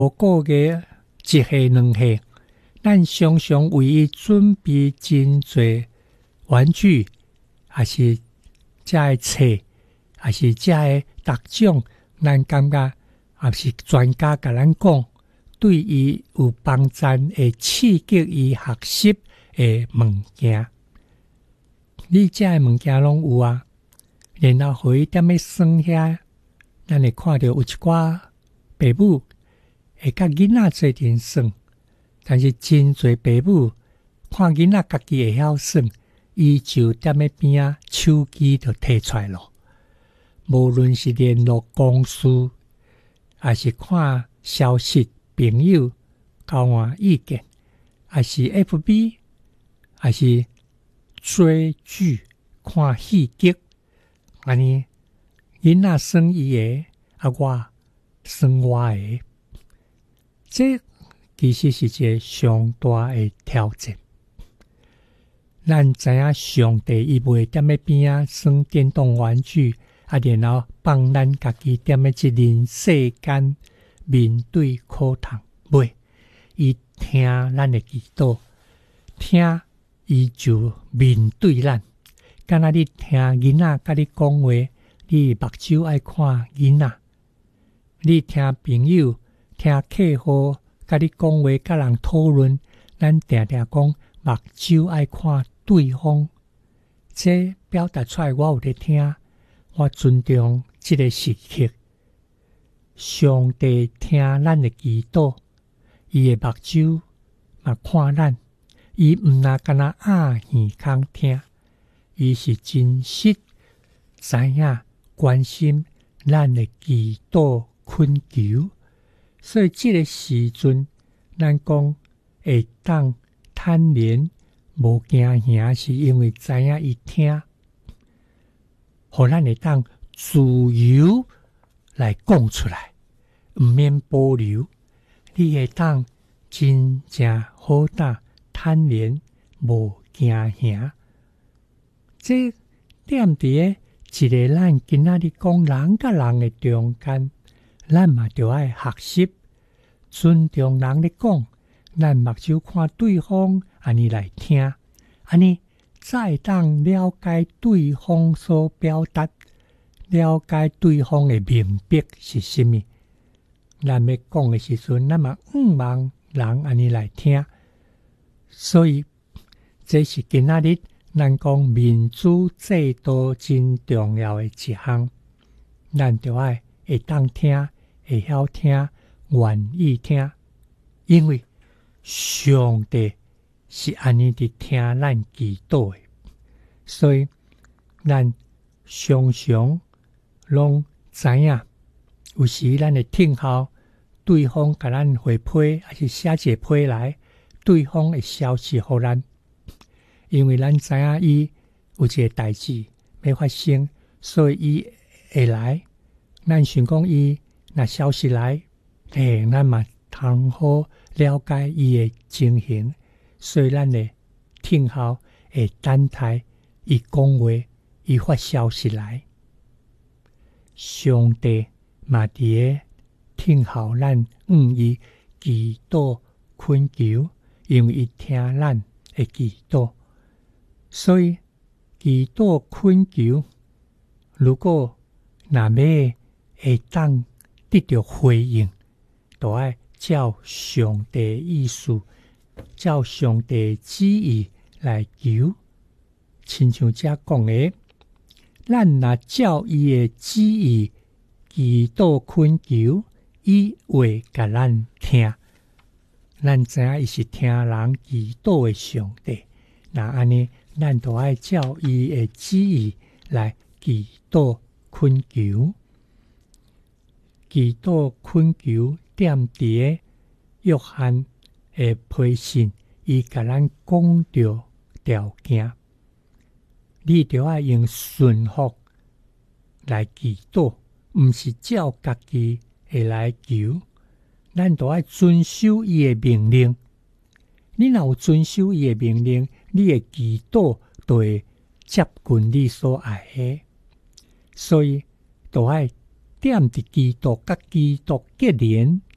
个月一岁两岁，咱常常为伊准备真侪玩具，还是遮个册，还是遮个特种，咱感觉也是专家甲咱讲，对伊有帮助会刺激伊学习的物件。你遮个物件拢有啊，然后互伊踮咧算遐，咱会看到有一寡爸母会甲囡仔做阵算，但是真侪爸母看囡仔家己会晓算，伊就踮咧边啊，手机就摕出来咯。无论是联络公司，还是看消息、朋友交换意见，还是 FB， 还是追剧、看戏剧，安尼囡仔算伊的，我算我的，这其实是一个上大的挑战。咱知影上帝伊袂踮咧边啊算电动玩具，然后放咱家己踮咧一人世间面对课堂，袂伊听咱的祈祷，听伊就面对咱。敢若你听囡仔甲你讲话，你目睭爱看囡仔；你听朋友、听客户甲你讲话，甲人讨论，咱定定讲目睭爱看对方。这表达出来，我有咧听，我尊重这个时刻。上帝听咱的祈祷，伊的目睭嘛看咱，伊毋那干那耳孔听，伊是真实知影关心咱的祈祷恳求。所以这个时阵，咱讲会当坦然无惊吓，是因为知影伊听，互咱会当自由来讲出来，毋免保留。你会当真正好胆坦然无惊吓。这踮伫个一个咱今仔日讲人甲人的中间，咱嘛着爱学习尊重人咧讲，咱目睭看对方，安尼来听，安尼才会当了解对方所表达，了解对方的明白是甚么。咱要讲的时阵，咱嘛望人安尼来听。所以这是今仔日咱讲民主制度真重要的一项，咱就爱会当听，会晓听，愿意听，因为上帝是安尼伫听咱祈祷的，所以咱常常拢知影，有时咱会听候对方甲咱回批，还是写一个批来，对方的消息互咱。因为咱知影伊有一个代志要发生，所以伊会来。咱想讲伊若消息来，咱嘛通好了解伊的情形，所以咱会听候会等待伊讲话，伊发消息来。上帝嘛伫个听候咱伊祈祷恳求，因为伊听咱的祈祷。所以祈祷恳求，如果若要会当得到回应，就要照上帝意思，照上帝旨意来求。亲像遮讲的，咱若照伊的旨意祈祷恳求，伊会甲咱听。咱知影伊是听人祈祷的上帝，那安尼咱就爱照伊的旨意来祈祷恳求。祈祷恳求踮伫个约翰的批信，伊甲咱讲着条件，你就爱用顺服来祈祷，毋是照家己的来求。咱就爱遵守伊的命令。你若有遵守伊的命令，你的祈祷就会接近你所爱的。所以就爱踮伫基督甲基督结连，